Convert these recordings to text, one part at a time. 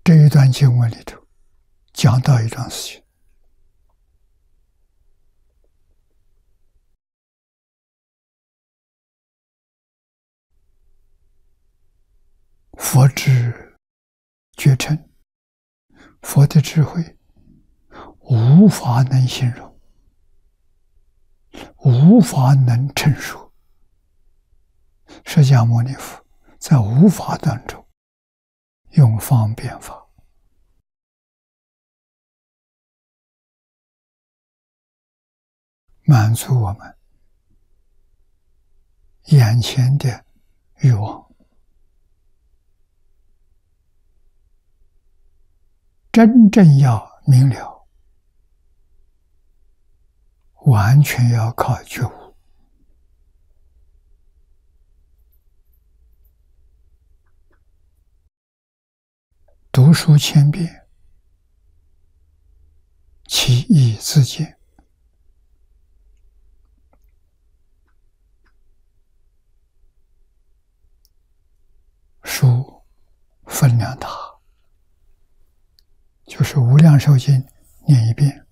这一段经文里头讲到一桩事情：佛之觉尘，佛的智慧无法能形容，无法能陈述。释迦牟尼佛在无法当中用方便法，满足我们眼前的欲望。真正要明了，完全要靠觉悟。读书千遍，其义自见。书分量大，就是《无量寿经》念一遍，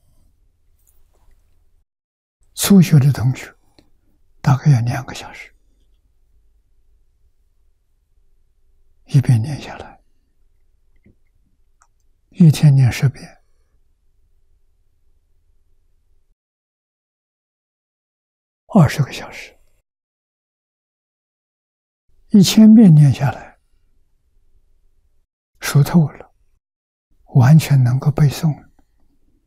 初学的同学大概要2个小时，一遍念下来，一天念10遍，20个小时，1000遍念下来，熟透了，完全能够背诵了。